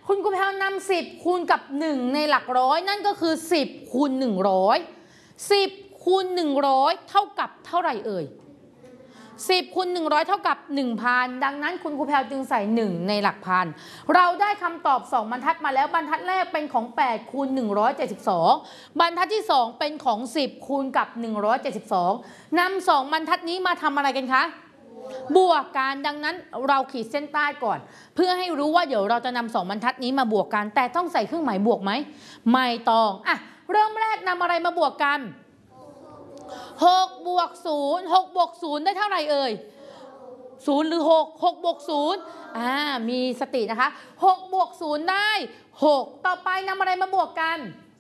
คุณครูแพลวนำ10คูณกับ1ในหลักร้อยนั่นก็คือ10คูณ100 10คูณ100เท่ากับเท่าไหร่เอ่ย10คูณ100เท่ากับ 1,000 ดังนั้นคุณครูแพลวจึงใส่1ในหลักพันเราได้คำตอบ2บรรทัดมาแล้วบรรทัดแรกเป็นของ8คูณ172บรรทัดที่2เป็นของ10คูณกับ172นำ2บรรทัดนี้มาทำอะไรกันคะบวกกันดังนั้นเราขีดเส้นใต้ก่อนเพื่อให้รู้ว่าเดี๋ยวเราจะนำ2บรรทัดนี้มาบวกกันแต่ต้องใส่เครื่องหมายบวกไหมไม่ต้องเริ่มแรกนำอะไรมาบวกกัน6บวก0 6บวก0ได้เท่าไหร่เอ่ย0หรือ6 6บวก0มีสตินะคะ6บวก0ได้6ต่อไปนำอะไรมาบวกกัน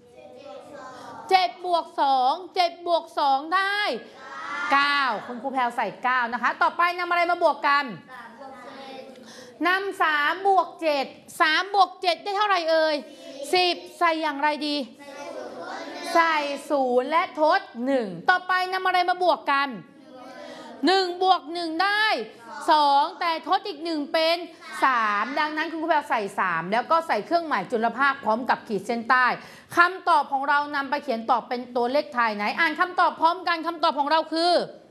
7บวก2 7บวก2ได้9คุณครูแพลวใส่9นะคะต่อไปนำอะไรมาบวกกันนำ3บวก7 3บวก7ได้เท่าไหร่เอ่ย10ใส่อย่างไรดีใส่0และทด1ต่อไปนำอะไรมาบวกกัน1บวก1ได้2แต่ทดอีก1เป็น3ดังนั้นคุณครูแพลวใส่3แล้วก็ใส่เครื่องหมายจุลภาคพร้อมกับขีดเส้นใต้คำตอบของเรานำไปเขียนตอบเป็นตัวเลขไทยไหนอ่านคำตอบพร้อมกันคำตอบของเราคือ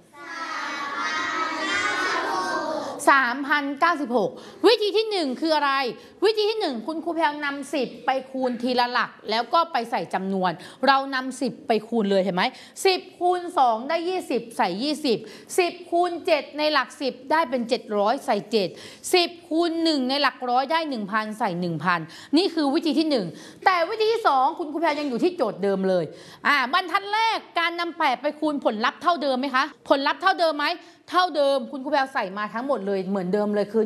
3,096วิธีที่1คืออะไรวิธีที่1คุณครูแพลวนำ10ไปคูณทีละหลักแล้วก็ไปใส่จำนวนเรานำ10ไปคูณเลยเห็นไหม10คูณ2ได้20ใส่20 10คูณ7ในหลัก10ได้เป็น700ใส่7 10คูณ1ในหลักร้อยได้ 1,000 ใส่ 1,000นี่คือวิธีที่1แต่วิธีที่2คุณครูแพลวยังอยู่ที่โจทย์เดิมเลยบรรทัดแรกการนำ8ไปคูณผลลัพธ์เท่าเดิมไหมคะผลลัพธ์เท่าเดิมไหมเท่าเดิมคุณครูแพลวใส่มาทั้งหมดเลยเหมือนเดิมเลยคือ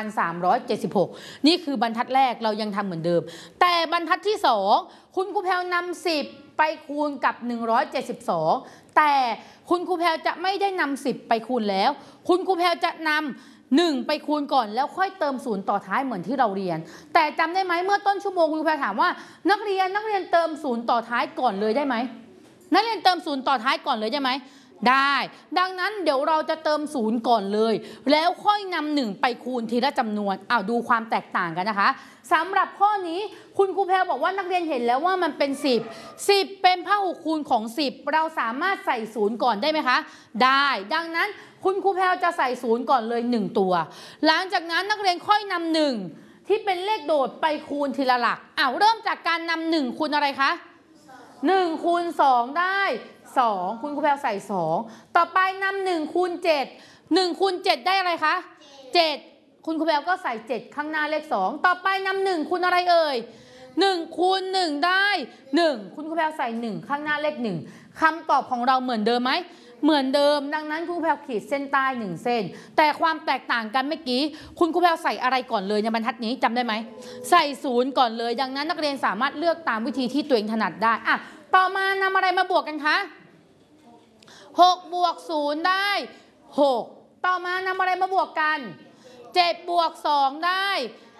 1,376 นี่คือบรรทัดแรกเรายังทำเหมือนเดิมแต่บรรทัดที่2คุณครูแพลวนำ10ไปคูณกับ172แต่คุณครูแพลวจะไม่ได้นำ10ไปคูณแล้วคุณครูแพลวจะนำ1ไปคูณก่อนแล้วค่อยเติม0ต่อท้ายเหมือนที่เราเรียนแต่จำได้ไหมเมื่อต้นชั่วโมงคุณครูแพลวถามว่านักเรียนเติม0ต่อท้ายก่อนเลยได้ไหมนักเรียนเติม0ต่อท้ายก่อนเลยได้ไหมได้ดังนั้นเดี๋ยวเราจะเติม0ก่อนเลยแล้วค่อยนำ1ไปคูณทีละจำนวนดูความแตกต่างกันนะคะสำหรับข้อนี้คุณครูแพลบอกว่านักเรียนเห็นแล้วว่ามันเป็น10เป็นพหุคูณของ10เราสามารถใส่0ก่อนได้ไหมคะได้ดังนั้นคุณครูแพลจะใส่0ก่อนเลย1ตัวหลังจากนั้นนักเรียนค่อยนำ1ที่เป็นเลขโดดไปคูณทีละหลักเริ่มจากการนำ1คูณอะไรคะ1คูณ2ได้2คุณครูแพลวใส่2ต่อไปนำ1คูณ7 1คูณ7ได้อะไรคะ7คุณครูแพลวก็ใส่7ข้างหน้าเลข2ต่อไปนำ1คูณอะไรเอ่ย1คูณ1ได้1คุณครูแพลวใส่1ข้างหน้าเลข1คำตอบของเราเหมือนเดิมไหมเหมือนเดิมดังนั้นคุณครูแพลวขีดเส้นใต้1เส้นแต่ความแตกต่างกันเมื่อกี้คุณครูแพลวใส่อะไรก่อนเลยในบรรทัดนี้จำได้ไหมใส่0ก่อนเลยดังนั้นนักเรียนสามารถเลือกตามวิธีที่ตัวเองถนัดได้ต่อมานำอะไรมาบวกกันคะ6บวก0ได้6ต่อมานำอะไรมาบวกกัน7บวก2ได้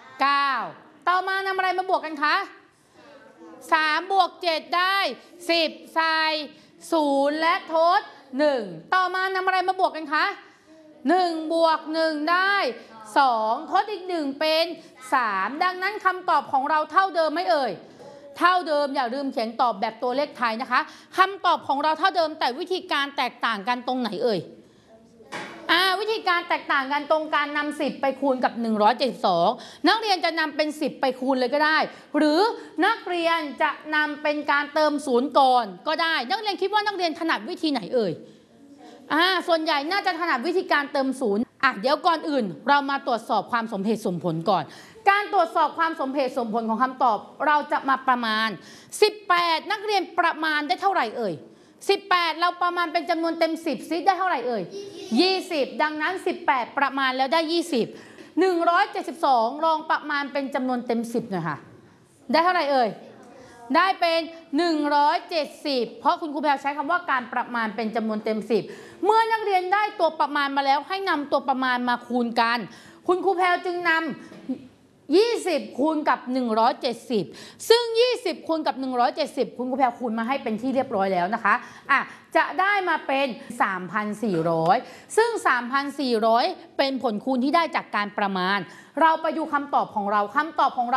9ต่อมานำอะไรมาบวกกันคะ3บวก7ได้10ใส่0และทด1ต่อมานำอะไรมาบวกกันคะ1บวก1ได้2ทดอีก1เป็น3ดังนั้นคำตอบของเราเท่าเดิมไหมเอ่ยเท่าเดิมอย่าลืมเขียนตอบแบบตัวเลขไทยนะคะคำตอบของเราเท่าเดิมแต่วิธีการแตกต่างกันตรงไหนเอ่ยวิธีการแตกต่างกันตรงการนำ10ไปคูณกับ172นักเรียนจะนำเป็น10ไปคูณเลยก็ได้หรือนักเรียนจะนำเป็นการเติม0ก่อนก็ได้นักเรียนคิดว่านักเรียนถนัดวิธีไหนเอ่ยส่วนใหญ่น่าจะถนัดวิธีการเติม0เดี๋ยวก่อนอื่นเรามาตรวจสอบความสมเหตุสมผลก่อนการตรวจสอบความสมเหตุสมผลของคำตอบเราจะมาประมาณ18นักเรียนประมาณได้เท่าไหร่เอ่ย18เราประมาณเป็นจำนวนเต็ม10ซิได้เท่าไหร่เอ่ย20ดังนั้น18ประมาณแล้วได้20 172ลองประมาณเป็นจำนวนเต็ม10หน่อยค่ะได้เท่าไหร่เอ่ยได้เป็น170เพราะคุณครูแพลวใช้คำว่าการประมาณเป็นจำนวนเต็ม10เมื่อนักเรียนได้ตัวประมาณมาแล้วให้นำตัวประมาณมาคูณกันคุณครูแพลวจึงนำ20คูณกับ170ซึ่ง20คูณกับ170คุณครูแพลวคูณมาให้เป็นที่เรียบร้อยแล้วนะคะจะได้มาเป็น 3,400 ซึ่ง 3,400 เป็นผลคูณที่ได้จากการประมาณเราไปดูคำตอบของเรา